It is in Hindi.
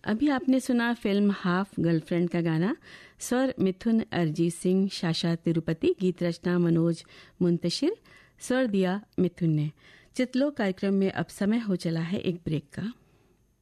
अभी आपने सुना फिल्म हाफ गर्लफ्रेंड का गाना। स्वर मिथुन अरिजीत सिंह, शाशा तिरुपति। गीत रचना मनोज मुंतशिर, स्वर दिया मिथुन ने। चित्रलोक कार्यक्रम में अब समय हो चला है एक ब्रेक का।